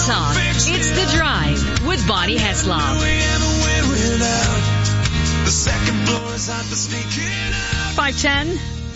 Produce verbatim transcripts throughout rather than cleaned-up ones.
Talk. It's The Drive with Bonnie Heslop. five ten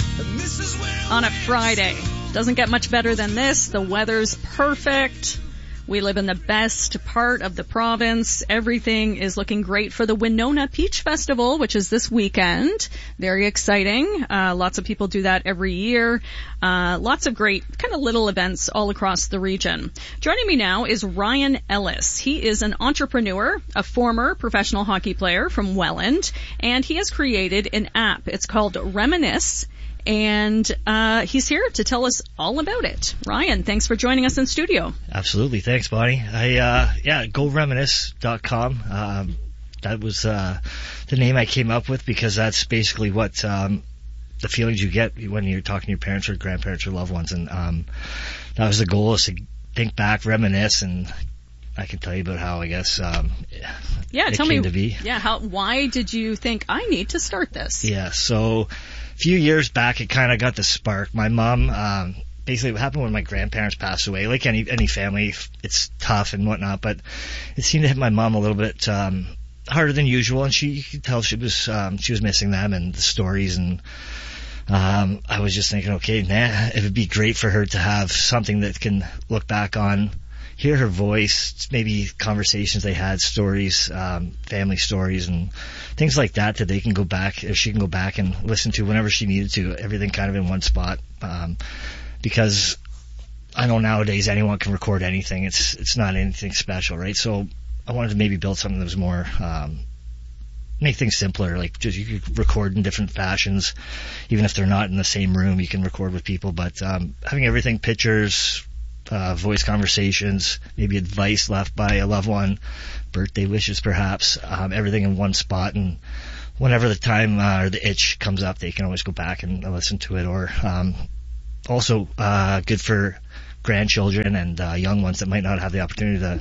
on a Friday. Doesn't get much better than this. The weather's perfect. We live in the best part of the province. Everything is looking great for the Winona Peach Festival, which is this weekend. Very exciting. Uh, lots of people do that every year. Uh, lots of great kind of little events all across the region. Joining me now is Ryan Ellis. He is an entrepreneur, a former professional hockey player from Welland, and he has created an app. It's called Reminisce. And uh he's here to tell us all about it. Ryan, thanks for joining us in studio. Absolutely. Thanks, Bonnie. I, uh, yeah, go reminisce dot com. Um, that was, uh, the name I came up with because that's basically what, um, the feelings you get when you're talking to your parents or grandparents or loved ones. And, um, that was the goal, is to think back, reminisce, and I can tell you about how, I guess, um, yeah, it tell came me, to be. Yeah, how, why did you think I need to start this? Yeah, so, a few years back, it kind of got the spark. My mom, um, basically what happened when my grandparents passed away, like any, any family, it's tough and whatnot, but it seemed to hit my mom a little bit, um, harder than usual, and she, you could tell she was, um, she was missing them and the stories, and, um, I was just thinking, okay, nah, it would be great for her to have something that can look back on, hear her voice, maybe conversations they had, stories, um, family stories, and things like that that they can go back, or she can go back and listen to whenever she needed to, everything kind of in one spot. Um, because I know nowadays anyone can record anything. It's it's not anything special, right? So I wanted to maybe build something that was more, um, make things simpler, like just you could record in different fashions, even if they're not in the same room, you can record with people, but um, having everything, pictures, Uh, voice conversations, maybe advice left by a loved one, birthday wishes perhaps, um, everything in one spot, and whenever the time uh, or the itch comes up, they can always go back and listen to it. Or um, also uh, good for grandchildren and uh, young ones that might not have the opportunity to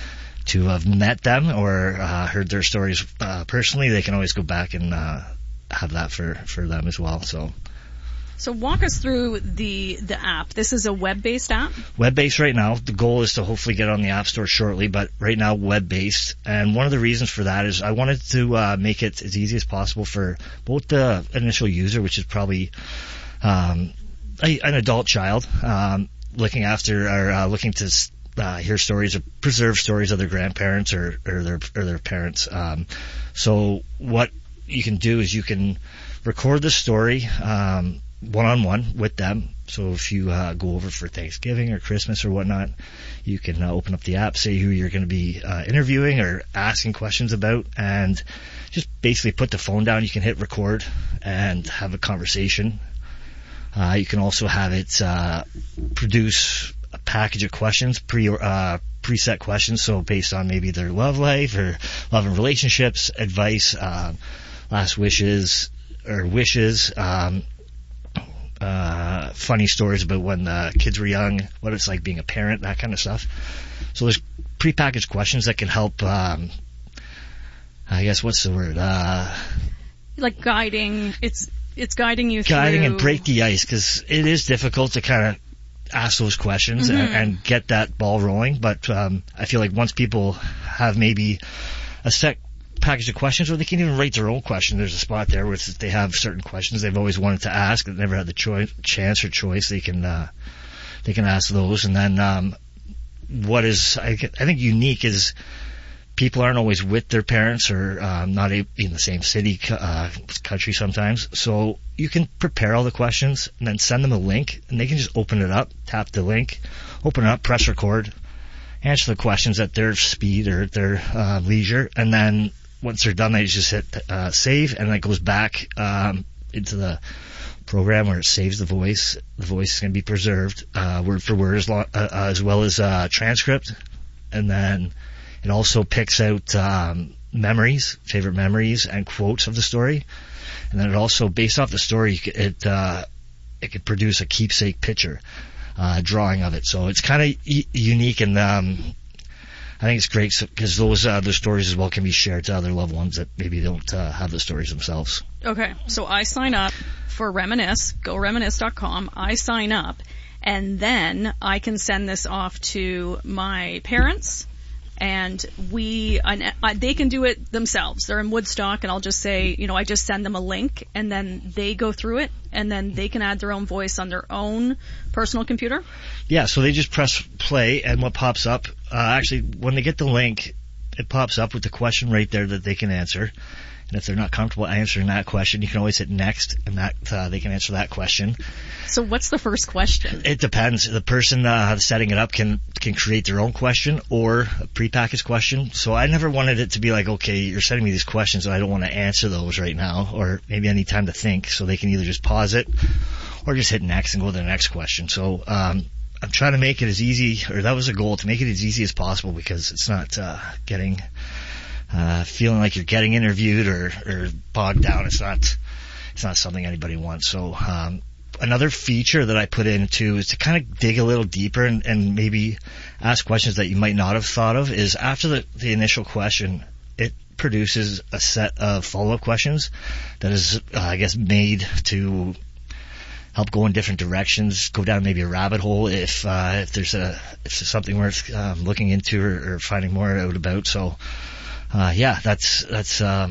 to have met them or uh, heard their stories uh, personally. They can always go back and uh, have that for, for them as well. So. So walk us through the the app. This is a web-based app? Web-based right now. The goal is to hopefully get on the App Store shortly, but right now web-based. And one of the reasons for that is I wanted to uh, make it as easy as possible for both the initial user, which is probably um, a, an adult child um, looking after or uh, looking to uh, hear stories or preserve stories of their grandparents or, or their or their parents. Um, so what you can do is you can record the story um, one-on-one with them. So if you uh, go over for Thanksgiving or Christmas or whatnot, you can uh, open up the app, say who you're going to be uh, interviewing or asking questions about, and just basically put the phone down. You can hit record and have a conversation. Uh, you can also have it uh, produce a package of questions, pre uh, preset questions, so based on maybe their love life or love and relationships, advice, uh, last wishes or wishes, um, Uh, funny stories about when the kids were young, what it's like being a parent, that kind of stuff. So there's prepackaged questions that can help, um, I guess, what's the word? Uh, like guiding, it's, it's guiding you guiding through. Guiding and break the ice, because it is difficult to kind of ask those questions mm-hmm. and, and get that ball rolling. But, um, I feel like once people have maybe a set package of questions, or they can even write their own question. There's a spot there where it's, they have certain questions they've always wanted to ask that never had the choice, chance or choice. They can uh, they can ask those, and then um, what is I, I think unique is people aren't always with their parents or um, not in the same city, uh, country sometimes. So you can prepare all the questions and then send them a link, and they can just open it up, tap the link, open it up, press record, answer the questions at their speed or at their uh, leisure, and then once they're done, they just hit uh, save, and then it goes back um, into the program where it saves the voice. The voice is going to be preserved uh, word for word as, lo- uh, as well as uh, transcript, and then it also picks out um, memories, favorite memories, and quotes of the story, and then it also, based off the story, it uh, it could produce a keepsake picture, uh, drawing of it. So it's kind of e- unique and. Um, I think it's great because those uh, those stories as well can be shared to other loved ones that maybe don't uh, have the stories themselves. Okay, so I sign up for Reminisce, go reminisce dot com. I sign up, and then I can send this off to my parents. And we, and they can do it themselves. They're in Woodstock, and I'll just say, you know, I just send them a link, and then they go through it, and then they can add their own voice on their own personal computer? Yeah, so they just press play, and what pops up, uh, actually, when they get the link, it pops up with the question right there that they can answer. And if they're not comfortable answering that question, you can always hit next, and that uh, they can answer that question. So what's the first question? It depends. The person uh, setting it up can can create their own question or a prepackaged question. So I never wanted it to be like, okay, you're sending me these questions, and I don't want to answer those right now, or maybe I need time to think. So they can either just pause it or just hit next and go to the next question. So um, I'm trying to make it as easy, or that was a goal, to make it as easy as possible, because it's not uh, getting... Uh, feeling like you're getting interviewed or, or bogged down. It's not, it's not something anybody wants. So, um, another feature that I put in too is to kind of dig a little deeper and, and maybe ask questions that you might not have thought of. Is after the, the initial question, it produces a set of follow-up questions that is, uh, I guess, made to help go in different directions, go down maybe a rabbit hole if, uh, if there's a, if there's something worth, um, looking into or, or finding more out about. So, Uh, yeah, that's, that's, um,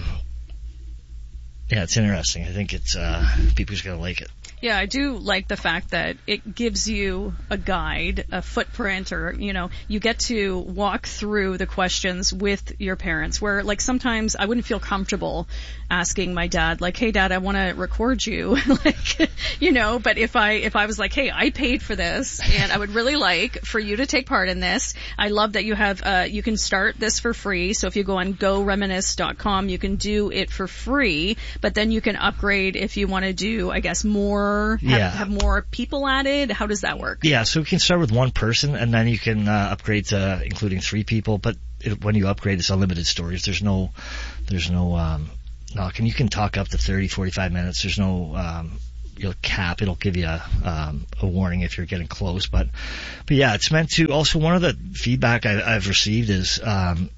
yeah, it's interesting. I think it's, uh, people are just gonna like it. Yeah, I do like the fact that it gives you a guide, a footprint, or, you know, you get to walk through the questions with your parents, where, like, sometimes I wouldn't feel comfortable asking my dad, like, hey, Dad, I want to record you, like, you know, but if I, if I was like, hey, I paid for this, and I would really like for you to take part in this. I love that you have, uh, you can start this for free, so if you go on go reminisce dot com, you can do it for free, but then you can upgrade if you want to do, I guess, more Have, yeah. have more people added? How does that work? Yeah, so we can start with one person, and then you can uh, upgrade to including three people. But it, when you upgrade, it's unlimited stories. There's no, there's no um, knock, and you can talk up to thirty, forty-five minutes. There's no um, you'll cap. It'll give you a, um, a warning if you're getting close. But, but yeah, it's meant to. Also, one of the feedback I, I've received is um,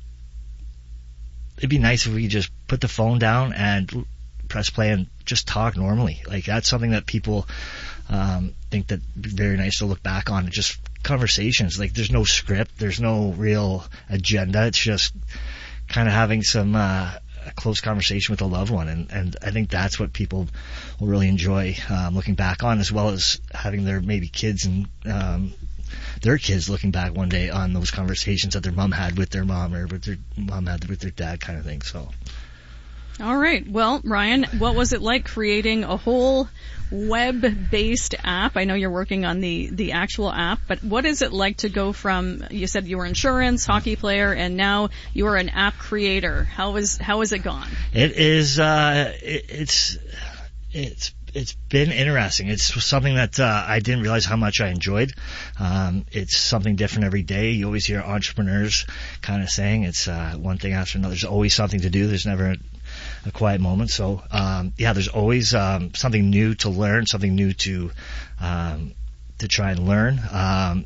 it'd be nice if we could just put the phone down and press play and just talk normally. Like, that's something that people um think that would be very nice to look back on. Just conversations. Like, there's no script, there's no real agenda. It's just kind of having some uh a close conversation with a loved one, and and I think that's what people will really enjoy um looking back on, as well as having their maybe kids and um their kids looking back one day on those conversations that their mom had with their mom, or with their mom had with their dad, kind of thing. So all right. Well, Ryan, what was it like creating a whole web-based app? I know you're working on the, the actual app, but what is it like to go from, you said you were insurance, hockey player, and now you are an app creator. How is, how has it gone? It is, uh, it, it's, it's, it's been interesting. It's something that, uh, I didn't realize how much I enjoyed. Um, it's something different every day. You always hear entrepreneurs kind of saying it's, uh, one thing after another. There's always something to do. There's never a, a quiet moment. So, um, yeah, there's always, um, something new to learn, something new to, um, to try and learn. Um,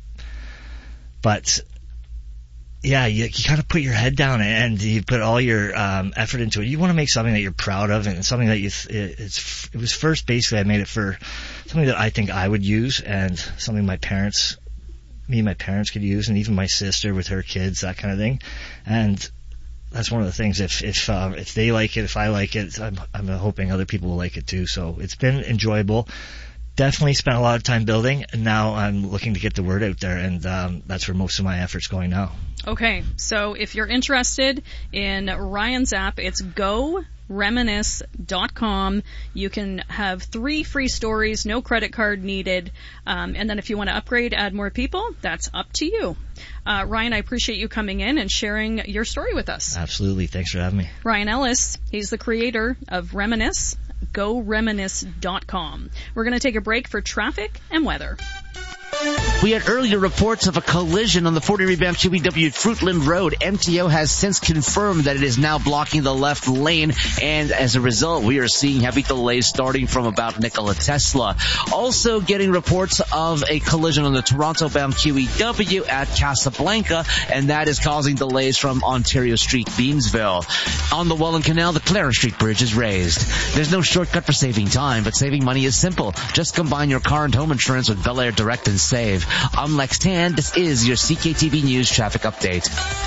but, yeah, you, you kind of put your head down and you put all your, um, effort into it. You want to make something that you're proud of, and something that you, th- it's, it was first, basically, I made it for something that I think I would use, and something my parents, me and my parents could use, and even my sister with her kids, that kind of thing. And that's one of the things. If if uh, if they like it, if I like it, I'm I'm hoping other people will like it too. So it's been enjoyable. Definitely spent a lot of time building, and now I'm looking to get the word out there, and um, that's where most of my effort's going now. Okay, so if you're interested in Ryan's app, it's go reminisce dot com. You can have three free stories, no credit card needed, um, and then if you want to upgrade, add more people, that's up to you. Uh, Ryan, I appreciate you coming in and sharing your story with us. Absolutely. Thanks for having me. Ryan Ellis, he's the creator of Reminisce. go reminisce dot com. We're going to take a break for traffic and weather. We had earlier reports of a collision on the forty rebound Q E W at Fruitland Road. M T O has since confirmed that it is now blocking the left lane, and as a result, we are seeing heavy delays starting from about Nikola Tesla. Also getting reports of a collision on the Toronto-bound Q E W at Casablanca, and that is causing delays from Ontario Street, Beamsville. On the Welland Canal, the Clarence Street Bridge is raised. There's no shortcut for saving time, but saving money is simple. Just combine your car and home insurance with Bel Air Direct and save. I'm Lex Tan. This is your C K T V News traffic update.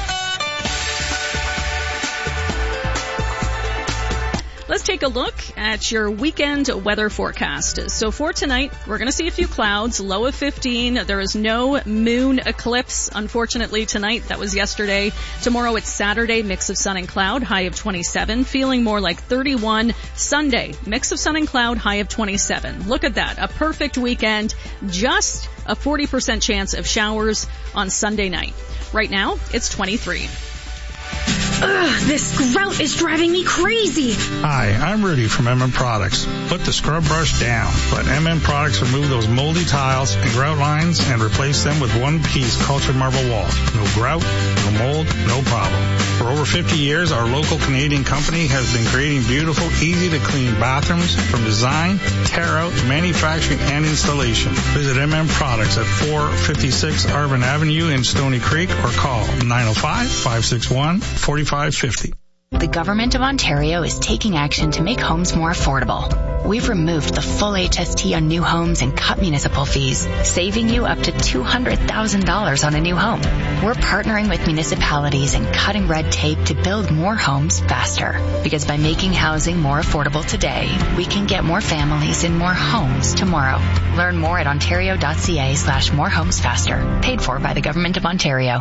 Let's take a look at your weekend weather forecast. So for tonight, we're going to see a few clouds, low of fifteen. There is no moon eclipse, unfortunately, tonight. That was yesterday. Tomorrow it's Saturday, mix of sun and cloud, high of twenty-seven. Feeling more like thirty-one. Sunday, mix of sun and cloud, high of twenty-seven. Look at that. A perfect weekend. Just a forty percent chance of showers on Sunday night. Right now, it's twenty-three. Ugh, this grout is driving me crazy. Hi, I'm Rudy from M M Products. Put the scrub brush down. Let M M Products remove those moldy tiles and grout lines and replace them with one-piece cultured marble walls. No grout, no mold, no problem. For over fifty years, our local Canadian company has been creating beautiful, easy-to-clean bathrooms from design, tear-out, manufacturing, and installation. Visit M M Products at four fifty-six Arvin Avenue in Stony Creek or call nine oh five, five six one, four five five zero. The Government of Ontario is taking action to make homes more affordable. We've removed the full H S T on new homes and cut municipal fees, saving you up to two hundred thousand dollars on a new home. We're partnering with municipalities and cutting red tape to build more homes faster. Because by making housing more affordable today, we can get more families in more homes tomorrow. Learn more at ontario.ca slash more homes faster. Paid for by the Government of Ontario.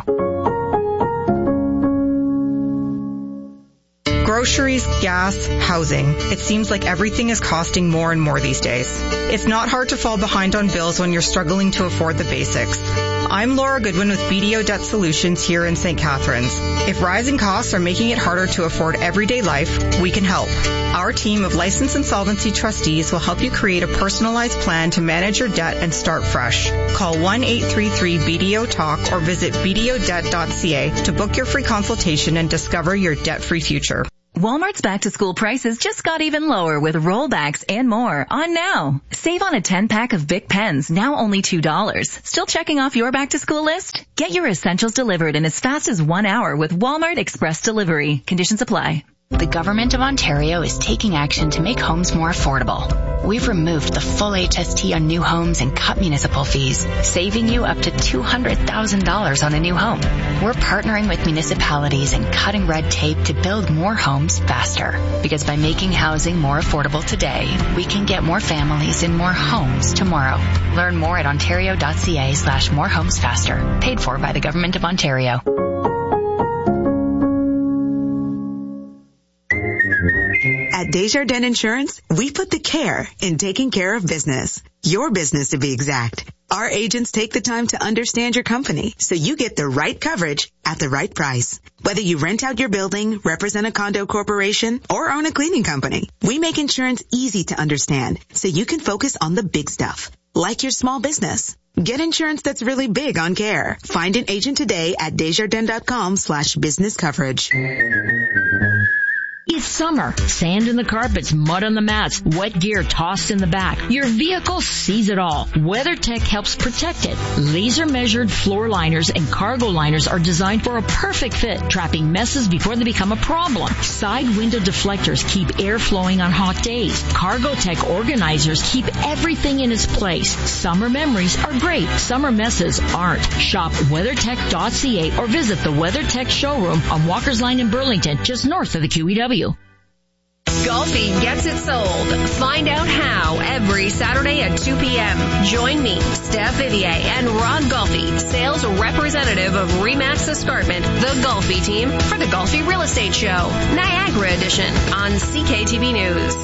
Groceries, gas, housing. It seems like everything is costing more and more these days. It's not hard to fall behind on bills when you're struggling to afford the basics. I'm Laura Goodwin with B D O Debt Solutions here in Saint Catharines. If rising costs are making it harder to afford everyday life, we can help. Our team of licensed insolvency trustees will help you create a personalized plan to manage your debt and start fresh. Call one eight three three B D O talk or visit b d o debt dot c a to book your free consultation and discover your debt-free future. Walmart's back-to-school prices just got even lower with rollbacks and more on now. Save on a ten-pack of Bic pens, now only two dollars. Still checking off your back-to-school list? Get your essentials delivered in as fast as one hour with Walmart Express Delivery. Conditions apply. The Government of Ontario is taking action to make homes more affordable. We've removed the full H S T on new homes and cut municipal fees, saving you up to two hundred thousand dollars on a new home. We're partnering with municipalities and cutting red tape to build more homes faster. Because by making housing more affordable today, we can get more families in more homes tomorrow. Learn more at ontario.ca slash more homes faster. Paid for by the Government of Ontario. At Desjardins Insurance, we put the care in taking care of business. Your business, to be exact. Our agents take the time to understand your company so you get the right coverage at the right price. Whether you rent out your building, represent a condo corporation, or own a cleaning company, we make insurance easy to understand so you can focus on the big stuff, like your small business. Get insurance that's really big on care. Find an agent today at desjardins.com slash business coverage. It's summer. Sand in the carpets, mud on the mats, wet gear tossed in the back. Your vehicle sees it all. WeatherTech helps protect it. Laser-measured floor liners and cargo liners are designed for a perfect fit, trapping messes before they become a problem. Side window deflectors keep air flowing on hot days. CargoTech organizers keep everything in its place. Summer memories are great. Summer messes aren't. Shop weathertech dot c a or visit the WeatherTech showroom on Walker's Line in Burlington, just north of the Q E W. Golfi gets it sold. Find out how every Saturday at two p.m. Join me, Steph Vivier, and Rod Golfi, sales representative of Remax Escarpment, the Golfi team, for the Golfi Real Estate Show, Niagara Edition, on C K T V News.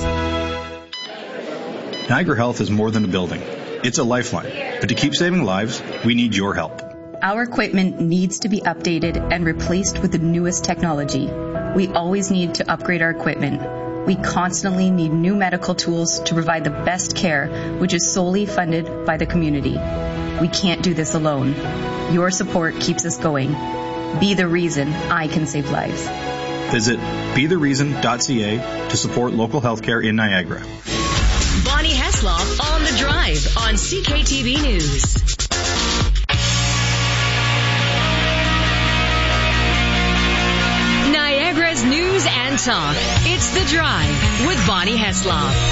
Niagara Health is more than a building. It's a lifeline. But to keep saving lives, we need your help. Our equipment needs to be updated and replaced with the newest technology. We always need to upgrade our equipment. We constantly need new medical tools to provide the best care, which is solely funded by the community. We can't do this alone. Your support keeps us going. Be the reason I can save lives. Visit be the reason dot c a to support local healthcare in Niagara. Bonnie Heslop on The Drive on C K T V News. Niagara's news and talk. It's The Drive with Bonnie Heslop.